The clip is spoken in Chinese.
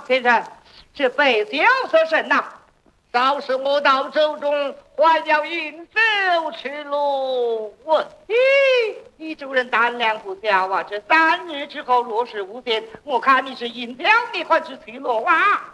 先生，这杯酒色甚呐？ 倒是我到州中还要饮酒吃路。 咦，你主人胆量不小啊！这3日之后若是无见，我看你是银票你还是去罗啊？